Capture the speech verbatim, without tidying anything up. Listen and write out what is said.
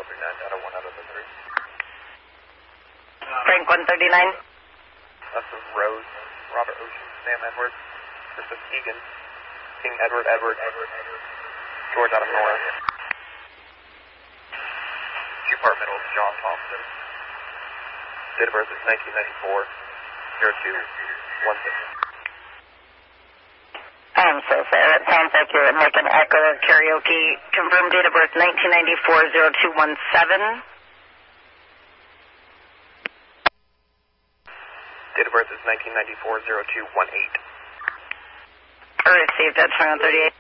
three nine, data one out of the three. Frank one thirty-nine. This is Rose, Robert Ocean, Sam Edward. This is Egan, King Edward, Edward, Edward, Edward. George out of Nora. Departmental John Thompson. Date of birth is nineteen ninety-four, zero two one six. I'm so sorry. It sounds like you're like an echo of karaoke. Confirmed date of birth nineteen ninety-four, zero two one seven. Date of birth is nineteen ninety-four, zero two one eight. Received at twenty-one thirty-eight.